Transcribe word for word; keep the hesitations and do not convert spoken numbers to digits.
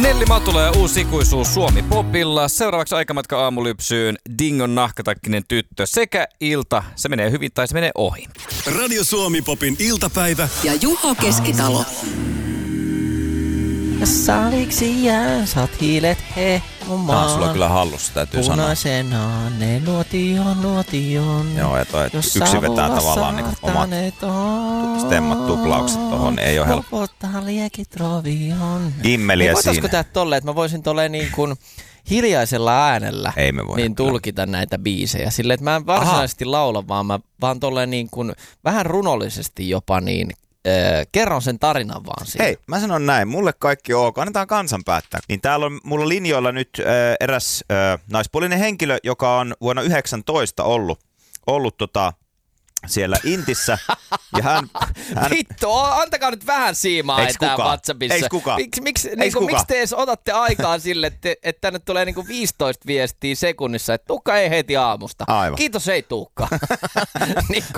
Nelli Matula ja uusi ikuisuus Suomi Popilla. Seuraavaksi Aikamatka aamulypsyyn Dingon nahkatakkinen tyttö sekä ilta. Se menee hyvin tai se menee ohi. Radio Suomi Popin iltapäivä. Ja Juho Keskitalo. Saviksi jää, saat hiilet hehkumaan. Tää on sulla kyllä hallussa, täytyy sanoa. Punaisena ne nuotion, nuotion. Joo, ja toi, yksi vetää tavallaan niin omat stemmat tuplaukset tohon, ei oo helppo. Popottaa liekit rovion. Immeliä niin siinä. Tää tolleen, että mä voisin tolleen niin kuin hiljaisella äänellä ei me niin tulkita näitä biisejä. Silleen, että mä en varsinaisesti Aha. laula, vaan mä vaan tolleen niin kuin vähän runollisesti jopa niin Öö, kerron sen tarinan vaan siitä. Hei, mä sanon näin, mulle kaikki ok, annetaan kansan päättää. Niin täällä on mulla linjoilla nyt äh, eräs äh, naispuolinen henkilö, joka on vuonna yhdeksäntoista ollut, ollut tota, siellä Intissä. Ja hän, hän... Vittu, antakaa nyt vähän siimaa etää WhatsAppissa. Eiks kuka? Miks, miks, Eiks niinku, kuka? Miksi te edes otatte aikaa sille, että, että tänne tulee niinku viisitoista viestiä sekunnissa, että Tuukka ei heti aamusta. Aivan. Kiitos, ei Tuukka. niin